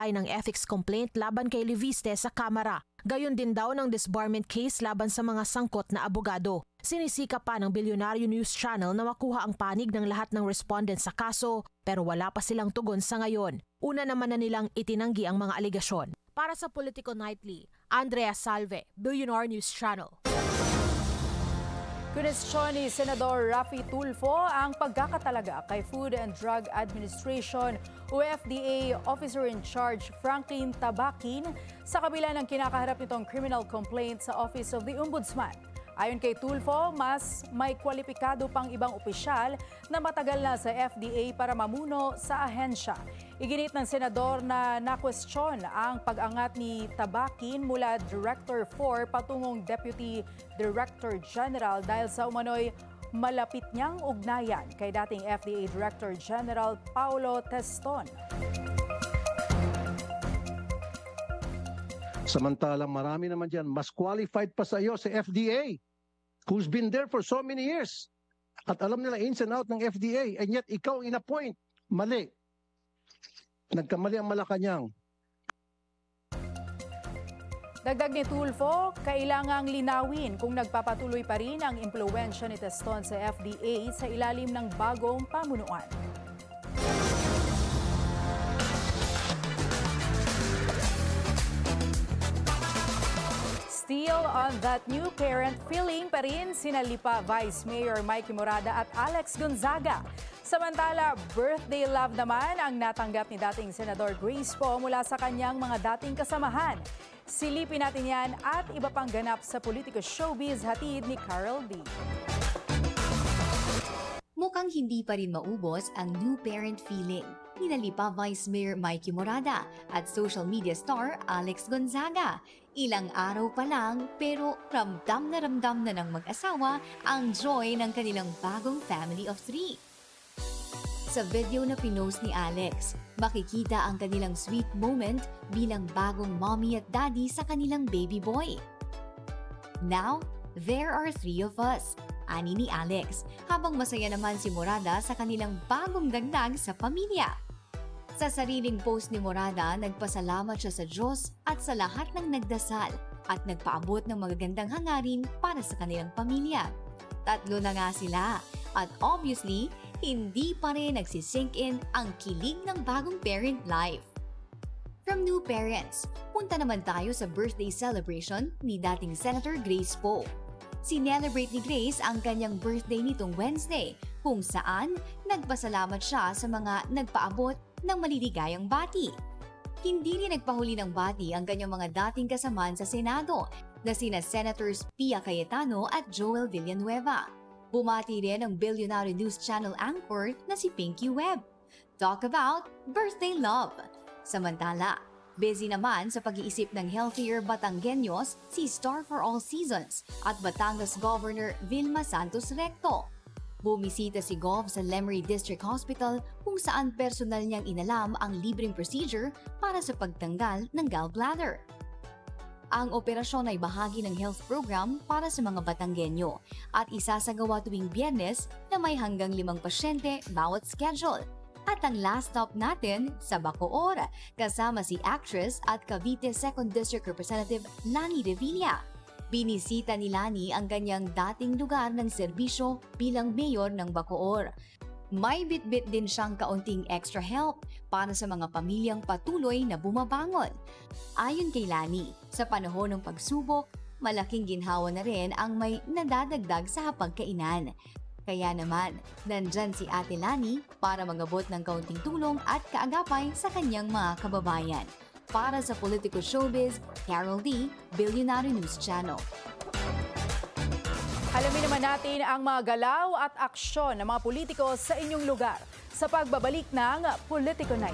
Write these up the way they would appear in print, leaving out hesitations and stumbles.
ay ng ethics complaint laban kay Leviste sa Kamara. Gayon din daw ng disbarment case laban sa mga sangkot na abogado. Sinisika pa ng Bilyonaryo News Channel na makuha ang panig ng lahat ng respondent sa kaso pero wala pa silang tugon sa ngayon. Una naman na nilang itinanggi ang mga aligasyon. Para sa Politico Nightly, Andrea Salve, Bilyonaryo News Channel. Kinwestiyon ni Senador Raffy Tulfo ang pagkakatalaga kay Food and Drug Administration o FDA Officer in Charge Franklin Tabaquin sa kabila ng kinakaharap nitong criminal complaint sa Office of the Ombudsman. Ayon kay Tulfo, mas may kwalipikado pang ibang opisyal na matagal na sa FDA para mamuno sa ahensya. Iginit ng senador na nakwestiyon ang pag-angat ni Tabaquin mula Director 4 patungong Deputy Director General dahil sa umano'y malapit niyang ugnayan kay dating FDA Director General Paulo Teston. Samantalang marami naman dyan, mas qualified pa sa iyo sa FDA, who's been there for so many years. At alam nila ins and out ng FDA, and yet ikaw in-appoint. Mali. Nagkamali ang Malacanang. Dagdag ni Tulfo, kailangang linawin kung nagpapatuloy pa rin ang impluwensya ni Teston sa FDA sa ilalim ng bagong pamunuan. Still on that new parent feeling pa rin sina Lipa Vice Mayor Mikey Morada at Alex Gonzaga. Samantala, birthday love naman ang natanggap ni dating Senador Grace Poe mula sa kanyang mga dating kasamahan. Silipin natin yan at iba pang ganap sa politiko showbiz hatid ni Carol D. Mukhang hindi pa rin maubos ang new parent feeling ni Lipa Vice Mayor Mikey Morada at social media star Alex Gonzaga. Ilang araw pa lang pero ramdam na ng mag-asawa ang joy ng kanilang bagong family of 3. Sa video na pinost ni Alex, makikita ang kanilang sweet moment bilang bagong mommy at daddy sa kanilang baby boy. Now, there are 3 of us, ani ni Alex, habang masaya naman si Morada sa kanilang bagong dagdag sa pamilya. Sa sariling post ni Morada, nagpasalamat siya sa Diyos at sa lahat ng nagdasal at nagpaabot ng magagandang hangarin para sa kanilang pamilya. 3 na nga sila at obviously, hindi pa rin nagsisink in ang kilig ng bagong parent life. From new parents, punta naman tayo sa birthday celebration ni dating Senator Grace Poe. Sinelebrate ni Grace ang kanyang birthday nitong Wednesday, kung saan nagpasalamat siya sa mga nagpaabot ng maliligayang bati. Hindi rin nagpahuli ng bati ang kanyang mga dating kasamaan sa Senado na sina Senators Pia Cayetano at Joel Villanueva. Bumati rin ang Bilyonaryo News Channel anchor na si Pinky Webb. Talk about birthday love! Samantala, busy naman sa pag-iisip ng healthier Batanggenyos si Star for All Seasons at Batangas Governor Vilma Santos Recto. Bumisita si Gov sa Lemery District Hospital kung saan personal niyang inalam ang libreng procedure para sa pagtanggal ng gallbladder. Ang operasyon ay bahagi ng health program para sa mga Batanggenyo at isasagawa tuwing Biyernes na may hanggang 5 pasyente bawat schedule. At ang last stop natin sa Bacoor, kasama si actress at Cavite 2nd District Representative Lani Revilla. Binisita ni Lani ang kanyang dating lugar ng serbisyo bilang mayor ng Bacoor. May bitbit din siyang kaunting extra help para sa mga pamilyang patuloy na bumabangon. Ayon kay Lani, sa panahon ng pagsubok, malaking ginhawa na rin ang may nadadagdag sa hapagkainan. Kaya naman, nandyan si Ate Lani para magabot ng kaunting tulong at kaagapay sa kanyang mga kababayan. Para sa Politico Showbiz, Carol D, Bilyonaryo News Channel. Alamin naman natin ang mga galaw at aksyon ng mga politiko sa inyong lugar sa pagbabalik ng Politico Night.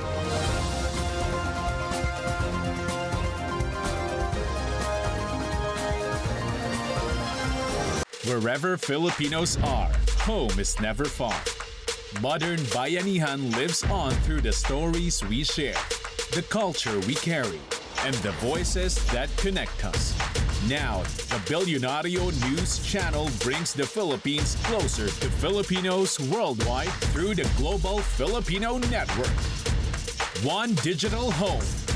Wherever Filipinos are, home is never far. Modern Bayanihan lives on through the stories we share, the culture we carry, and the voices that connect us. Now, the Bilyonaryo News Channel brings the Philippines closer to Filipinos worldwide through the Global Filipino Network. One digital home,